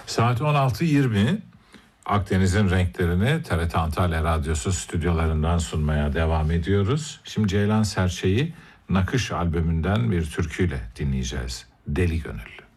Saat 16.20. Akdeniz'in renklerini TRT Antalya Radyosu stüdyolarından sunmaya devam ediyoruz. Şimdi Ceylan Serçe'yi Nakış albümünden bir türküyle dinleyeceğiz. Deli Gönül.